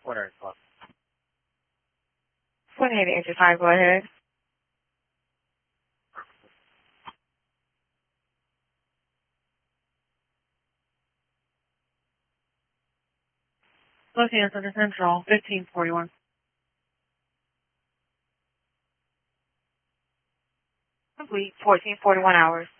Order o'clock. 2885, go ahead. Los Angeles Central, 1541. Complete, 1441 hours.